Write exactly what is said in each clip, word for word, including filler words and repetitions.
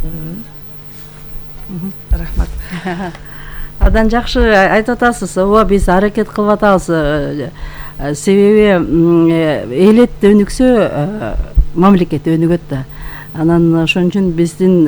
Рахмат. Абдан жакшы айтып атасыз. Ооба биз аракет кылып атабыз. Себеби элет өнүксө мамлекет өнүгөт да. Анан ошон үчүн биздин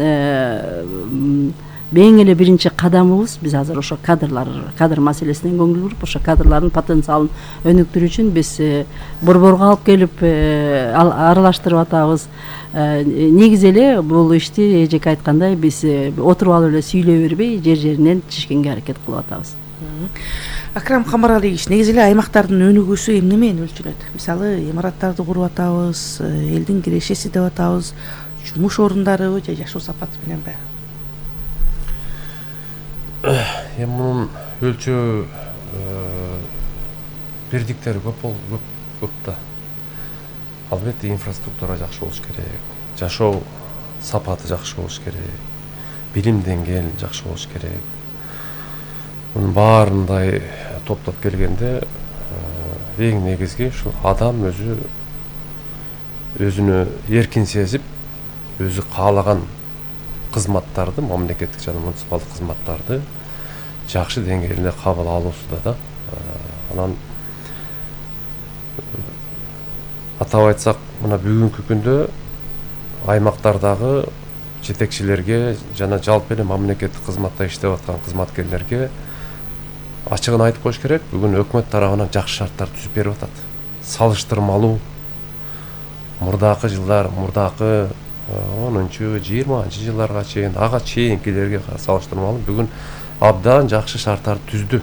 эң эле биринчи кадамыбыз биз азыр ошо кадрлар, кадр маселесине көңүл буруп, ошо кадрлардын потенциалын өнүктүрүү үчүн биз борборго алып келип аралаштырып атабыз. Негизи эле бул ишти эжеке айткандай биз отуруп алып эле сүйлөй бербей, жер-жеринен чечкенге аракет кылып атабыз. Акрам Камаралиевич, негизи эле аймактардын өнүгүүсү эмне менен өлчөлөт? Мисалы, имараттарды куруп атабыз, элдин кирешеси деп атабыз, жумуш орундарыбы же жашоо сапаты мененби? Эми мунун өлчөө бирдиктери көп көп көп да. Албетте инфраструктура жакшы болуш керек, жашоо сапаты жакшы болуш керек, билим деңгээли жакшы болуш керек. Мунун баарындай топтоп келгенде эң негизги ушул адам өзү өзүнө эркин сезип, өзү каалаган кызматтарды, мамлекеттик жана муниципалдык кызматтарды жакшы деңгээлде кабыл алуусуда да. Анан атап айтсак, мына бүгүнкү күндө аймактардагы жетекчилерге жана жалпы эле мамлекеттик кызматта иштеп аткан кызматкерлерге ачыгын айтып коюш керек. Бүгүн өкмөт тарабынан жакшы шарттар түзүп берип атат. Салыштырмалуу мурдакы жылдар, мурдакы онунчу, жыйырманчы жылдарга чейин, ага чейинкилерге салыштырмалуу бүгүн абдан жакшы шарттар түздү.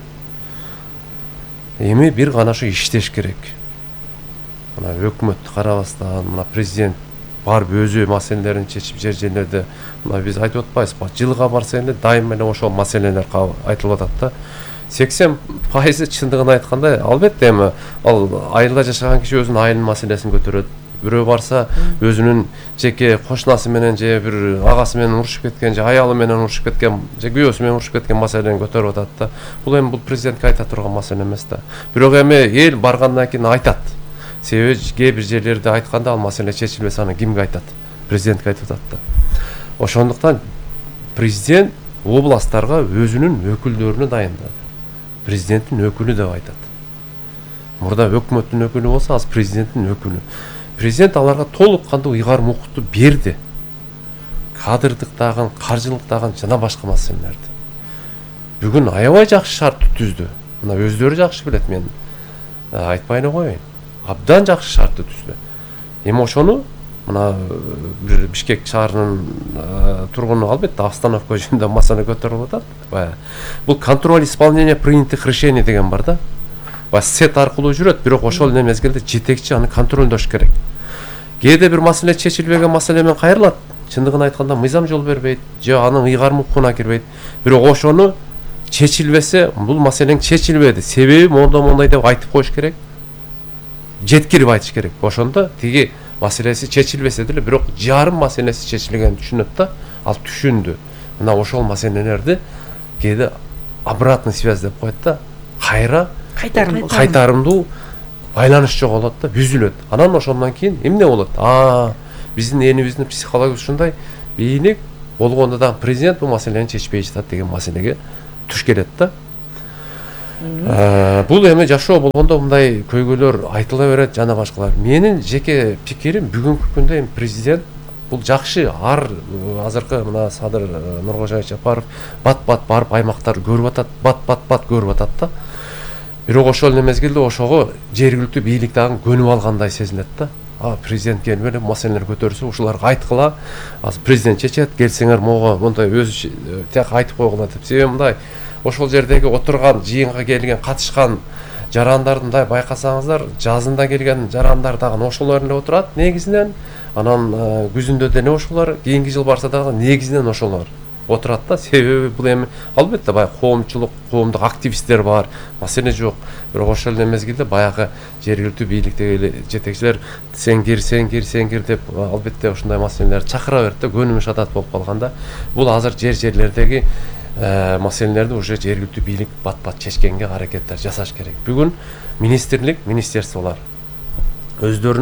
Эми бир гана ушу иштеш керек. Мына өкмөттү карабастан, мына президент барып өзү маселелерин чечип, жер-жерлерде мына биз айтып атпайбызбы, жылга барса эле дайыма эле ошол маселелер айтылып атат да. сексен пайызы чындыгын айтканда, албетте эми ал айылда жашаган киши өзүнүн айылынын маселесин көтөрөт. Бирөө барса өзүнүн жеке кошунасы менен же бир агасы менен урушуп кеткен, же аялы менен урушуп кеткен, же күйөөсү менен урушуп кеткен маселени көтөрүп атат да. Бул эми бул президентке айта турган маселе эмес да. Бирок эми эл баргандан кийин айтат. Себеби кээ бир жерлерде айтканда ал маселе чечилбесе аны кимге айтат? Президентке айтып атат да. Ошондуктан президент областтарга өзүнүн өкүлдөрүнү дайындады. Президенттин өкүлү деп айтат. Мурда өкмөттүн өкүлү болсо, азыр президенттин өкүлү. Президент аларга толук кандуу ыйгарым укукту берди. Кадрдыктагы, каржылыктагы жана башка маселелерди. Бүгүн аябай жакшы шарт түздү. Мына өздөрү жакшы билет, мен айтпай эле коеюн. Абдан жакшы шартты түздү. Эми ошону мына бир Бишкек шаарынын тургуну албетте остановка жөнүндө маселе көтөрүлүп атат. Бул контроль исполнения принятых решений деген бар да. Сет аркылуу жүрөт, бирок ошол эле мезгилде жетекчи аны контролдош керек. Кээде бир маселе чечилбеген маселе менен кайрылат. Чындыгын айтканда мыйзам жол бербейт, же анын ыйгарым укугуна кирбейт. Бирок ошону чечилбесе, бул маселең чечилбеди, себеби мондай-мондай деп айтып коюш керек. Жеткирип айтыш керек. Ошондо тиги маселеси чечилбесе деле, бирок жарым маселеси чечилгенин түшүнөт да, ал түшүндү. Мына ошол маселелерди кээде обратный связь деп коет да, кайра кайтарымдуу байланыш жоголот да, үзүлөт. Анан ошондон кийин эмне болот? А, биздин элибиздин психологиясы ушундай, бийлик болгондо да президент бул маселени чечпей жатат деген маселеге туш келет да. Бул эми жашоо болгондо мындай көйгөйлөр айтыла берет жана башкалар. Менин жеке пикирим, бүгүнкү күндө эми президент бул жакшы, ар азыркы мына Садыр Нуркожоевич Жапаров бат-бат барып аймактар көрүп атат, бат-бат-бат көрүп атат да. Бирок ошол эле мезгилде ошого жергиликтүү бийлик дагы көнүп алгандай сезилет да. А, президент келип эле маселелер көтөрсө, ушуларга айткыла, азыр президент чечет, келсеңер мого мындай өзү тияк айтып койгула деп. Себеби мындай ошол жердеги отурган, жыйынга келген, катышкан жарандардын байкасаңыздар, жазында келген жарандар дагы ошолор эле отурат негизинен. Анан күзүндө деле ошолор, кийинки жыл барса дагы негизинен ошолор отурат да. Себеби бул эми албетте баягы коомчулук, коомдук активисттер бар, маселе жок. Бирок ошол эле мезгилде баягы жергиликтүү бийликтеги жетекчилер сен кир, сен кир, сен кир деп албетте ушундай маселелерди чакыра берет да, көнүмүш адат болуп калганда. Бул азыр жер-жерлердеги маселелерди уже жергиликтүү бийлик бат-бат чечкенге аракеттер жасаш керек. Бүгүн министрлик, министерстволор өздөрүнүн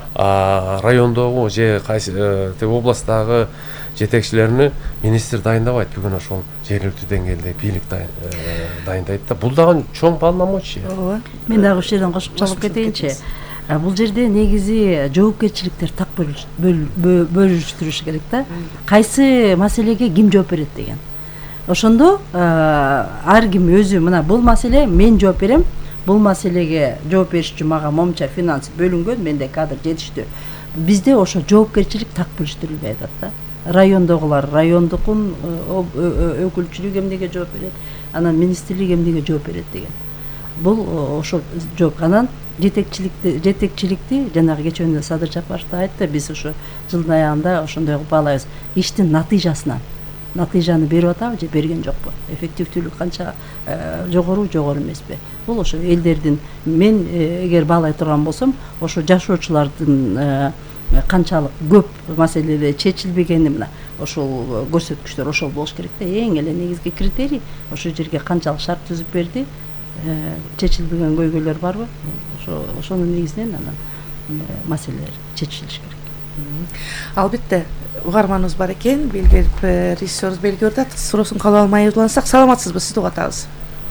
райондогу же кайсы областтагы жетекчилерини министр дайындабайт, бүгүн ошол жергиликтүү деңгээлде бийлик дайындайт да. Бул дагы чоң полномочия. Ооба. Мен дагы ушул жерден кошуп чыгып кетейинчи. Бул жерде негизи жоопкерчиликтер так бөлүштүрүш керек да. Кайсы маселеге ким жооп берет деген. Ошондо ар ким өзү мына бул маселе мен жооп берем, бул маселеге жооп бериш үчүн мага момча финанс бөлүнгөн, менде кадр жетиштүү. Бизде ошо жоопкерчилик так бөлүштүрүлбөй атат да. Райондогулар райондукун өкүлчүлүк эмнеге жооп берет, анан министрлик эмнеге жооп берет деген. Бул ошо жок. Анан жетекчиликти жетекчиликти жанагы кечээ Садыр Жапаров да айтты, биз ошо жылдын аягында ошондой кылып баалайбыз. Иштин натыйжасынан натыйжаны берип атабы же берген жокпу? Эффективдүүлүк канча жогору жогору эмеспи? Бул ошо элдердин, мен эгер баалай турган болсом, ошо жашоочулардын канчалык көп маселелер чечилбегени мына ошол көрсөткүчтөр ошол болуш керек да. Эң эле негизги критерий ошол жерге канчалык шарт түзүп берди, чечилбеген көйгөйлөр барбы? Ошо ошонун негизинен анан маселелер чечилиш керек. Албетте угарманыбыз бар экен, белгилеп режиссерибиз белгилеп атат. Суроосун кабыл алмай улансак, саламатсызбы? Сизди угуп атабыз.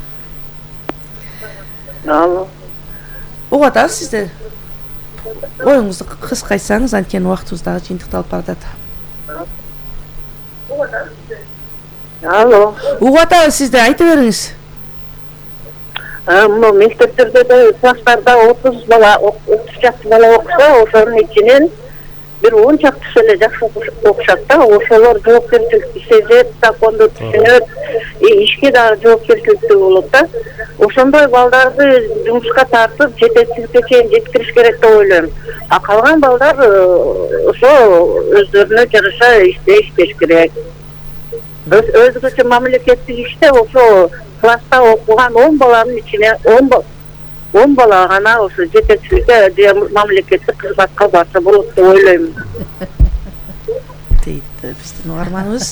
Алло. Угуп атабыз сизди. Оюңузду кыска айтсаңыз, анткени убактыбыз дагы жыйынтыкталып баратат. Алло. Угуп атабыз сизди, айта бериңиз. Мына мектептерде да класстарда отуз бала, отуз чакты бала окуса, ошонун ичинен бир он чактысы эле жакшы окушат да. Ошолор жоопкерчиликти сезет, законду түшүнөт, ишке дагы жоопкерчиликтүү болот да. Ошондой балдарды жумушка тартып, жетекчиликке чейин жеткириш керек деп ойлойм. А калган балдар ошо өздөрүнө жараша иштеш керек. Өзгөчө мамлекеттик иште ошо класста окуган он баланын ичине он бала гана ошо жетекчиликке же мамлекеттик кызматка барса болот деп ойлойм. Дейт биздин угарманыбыз.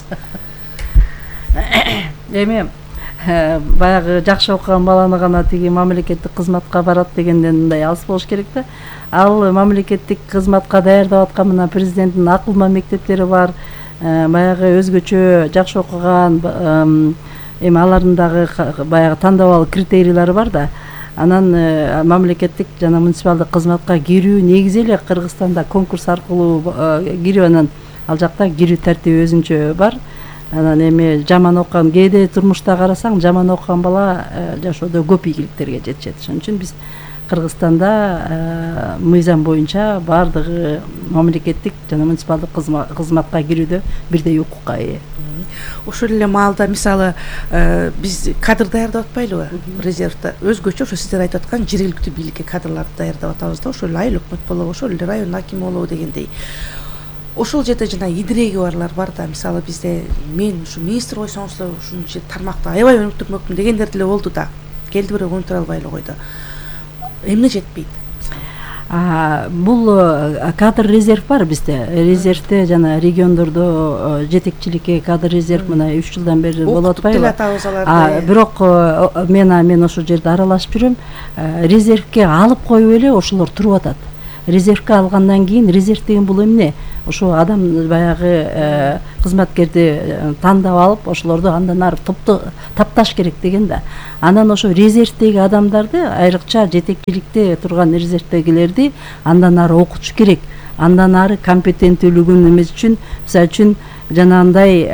Эми баягы жакшы окуган баланы гана тиги мамлекеттик кызматка барат дегенден мындай алыс болуш керек да. Ал мамлекеттик кызматка даярдап аткан мына президенттин акылма мектептери бар. Баягы өзгөчө жакшы окуган эми алардын дагы баягы тандабал критерийлери бар да. Анан мамлекеттик жана муниципалдык кызматка кирүү негизи эле Кыргызстанда конкурс аркылуу кирүү, анан ал жакта кирүү тартиби өзүнчө бар. Анан эми жаман окуган, кээде турмушта карасаң, жаман окуган бала жашоодо көп ийгиликтерге жетишет. Ошон үчүн биз Кыргызстанда мыйзам боюнча баардыгы мамлекеттик жана муниципалдык кызматка кирүүдө бирдей укукка ээ. Ошол эле маалда мисалы биз кадр даярдап атпайлыбы? Резервде өзгөчө ошо сиздер айтып аткан жергиликтүү бийликке кадрларды даярдап атабыз да. Ошол эле айыл өкмөт болобу, ошол эле район акими болобу дегендей. Ошол жерде жана идиреги барлар бар да. Мисалы бизде мен ушу министр койсоңуздар ушунчу жер тармакты аябай өнүктүрмөкмүн дегендер деле болду да. Келди бирок өнүктүрө албай эле койду. Эмне жетпейт? Бул кадр резерв бар бизде. Резервде жана региондордо жетекчиликке кадр резерв мына үч жылдан бери болуп атпайбы? Бирок мен мен ошол жерде аралашып жүрөм. Резервге алып коюп эле ошолор туруп атат. Резервге алгандан кийин резерв деген бул эмне? Ошо адам баягы кызматкерди тандап алып, ошолорду андан ары тапташ керек деген да. Анан ошо резервдеги адамдарды, айрыкча жетекчиликте турган резервдегилерди андан ары окутуш керек. Андан ары компетенттүүлүгүн эмес үчүн, мисалы үчүн жанагындай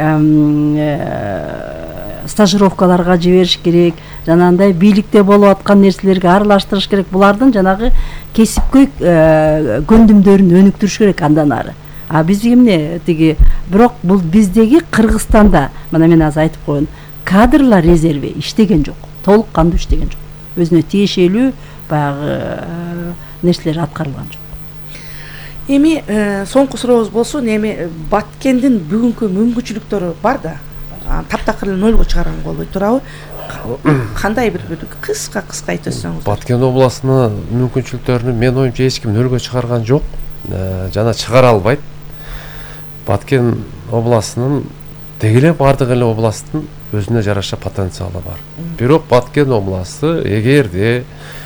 стажировкаларга жибериш керек, жанагындай бийликте болуп аткан нерселерге аралаштырыш керек. Булардын жанагы кесипкөй көндүмдөрүн өнүктүрүш керек андан ары. А биз эмне тиги, бирок бул биздеги Кыргызстанда, мына мен азыр айтып коеюн, кадрлар резерви иштеген жок, толук кандуу иштеген жок. Өзүнө тиешелүү баягы нерселер аткарылган жок. Эми соңку сурообуз болсун, эми Баткендин бүгүнкү мүмкүнчүлүктөрү бар да. Таптакыр эле нөлгө чыгарган болбой турабы? Кандай бир кыска кыска айтып өтсөңүз. Баткен областынын мүмкүнчүлүктөрүн мен оюмча эч ким нөлгө чыгарган жок, жана чыгара албайт. Баткен областынын деги эле бардык эле областтын өзүнө жараша потенциалы бар. Бирок Баткен областы эгерде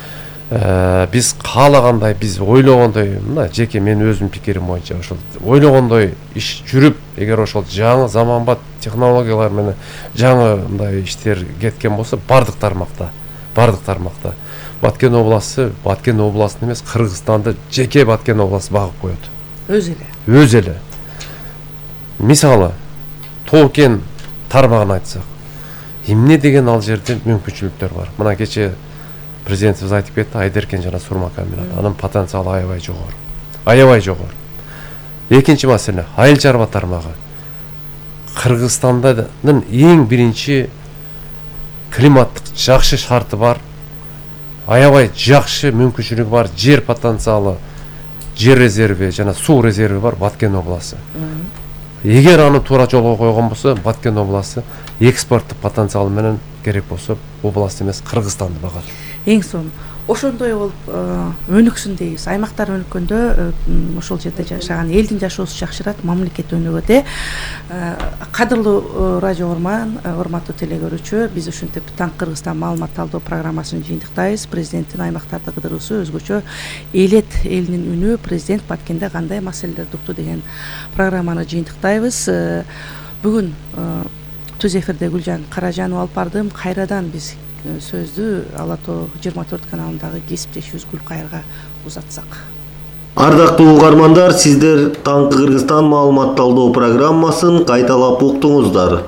биз каалагандай, биз ойлогондой, мына жеке мен өзүм пикирим боюнча ошол ойлогондой иш жүрүп, эгер ошол жаңы заманбап технологиялар менен жаңы мындай иштер кеткен болсо, бардык тармакта, бардык тармакта Баткен областы, Баткен областын эмес, Кыргызстанды жеке Баткен областы багып коет. Өз эле. Өз эле. Мисалы, Тоо-Кен тармагын айтсак, эмне деген ал жерде мүмкүнчүлүктөр бар. Мына кече президентибиз айтып кетти, Айдеркен жана Сурма комбинаты. Анын потенциалы аябай жогору. Аябай жогору. Экинчи маселе, айыл чарба тармагы. Кыргызстандын эң биринчи климаттык жакшы шарты бар. Аябай жакшы мүмкүнчүлүгү бар, жер потенциалы, жер резерви жана суу резерви бар Баткен областы. Эгер аны туура жолго койгон болсо, Баткен областы экспорттук потенциалы менен керек болсо, област эмес, Кыргызстанды багат. Эң сонун ошондой болуп өнүксүн дейбиз. Аймактар өнүккөндө ошол жерде жашаган элдин жашоосу жакшырат, мамлекет өнүгөт. Кадырлуу радио урман, урматтуу телекөрүүчү, биз ушинтип Таң Кыргызстан маалымат талдоо программасын жыйынтыктайбыз. Президенттин аймактарды кыдыруусу өзгөчө элет элинин үнү, президент Баткенде кандай маселелерди укту деген программаны жыйынтыктайбыз. Бүгүн түз эфирде Гүлжан Каражанова алып бардым. Кайрадан биз сөздү Ала Тоо жыйырма төрт каналындагы кесиптешибиз Гүлкайырга узатсак. Ардактуу угармандар, сиздер Таңкы Кыргызстан маалымат талдоо программасын кайталап уктуңуздар.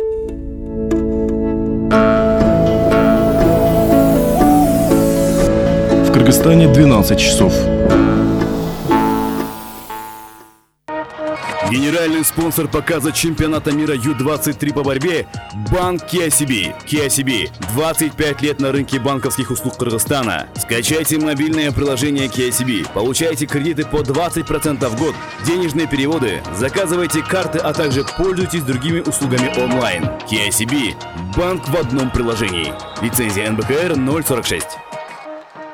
В Кыргызстане двенадцать часов. Генеральный спонсор показа чемпионата мира ю двадцать три по борьбе – Банк кей ай си би. кей ай си би – двадцать пять лет на рынке банковских услуг Кыргызстана. Скачайте мобильное приложение кей ай си би, получайте кредиты по двадцать процентов в год, денежные переводы, заказывайте карты, а также пользуйтесь другими услугами онлайн. кей ай си би – банк в одном приложении. Лицензия эн бэ ка эр ноль сорок шесть.